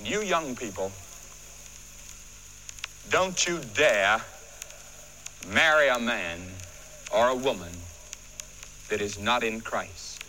You young people, don't you dare marry a man or a woman that is not in Christ.